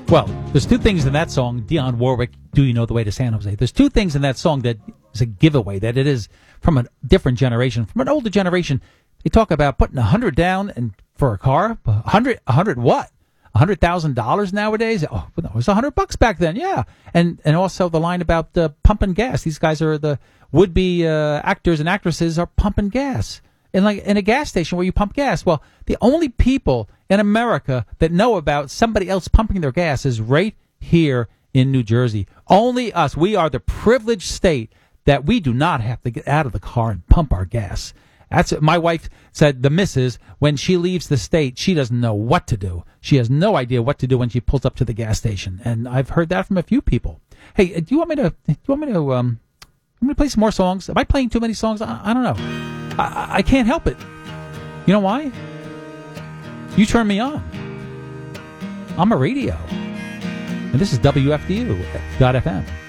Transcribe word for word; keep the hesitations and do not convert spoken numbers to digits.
Well, there's two things in that song, Dionne Warwick, Do You Know the Way to San Jose? There's two things in that song that is a giveaway, that it is from a different generation, from an older generation. They talk about putting a hundred down and for a car. A hundred, a hundred what? A hundred thousand dollars nowadays? Oh, no, it was a hundred bucks back then. Yeah, and and also the line about uh, pumping gas. These guys are the would-be uh, actors and actresses are pumping gas in like in a gas station where you pump gas. Well, the only people in America that know about somebody else pumping their gas is right here in New Jersey. Only us. We are the privileged state that we do not have to get out of the car and pump our gas. That's my wife said. The missus, when she leaves the state, she doesn't know what to do. She has no idea what to do when she pulls up to the gas station, and I've heard that from a few people. Hey, do you want me to? Do you want me to? Um, I'm going to play some more songs. Am I playing too many songs? I, I don't know. I, I can't help it. You know why? You turn me on. I'm a radio, and this is W F D U dot F M.